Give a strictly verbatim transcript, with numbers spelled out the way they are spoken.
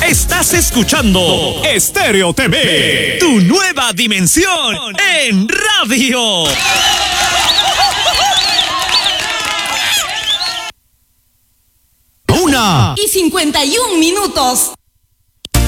Estás escuchando Estéreo T V, tu nueva dimensión en radio. Una y cincuenta y un minutos.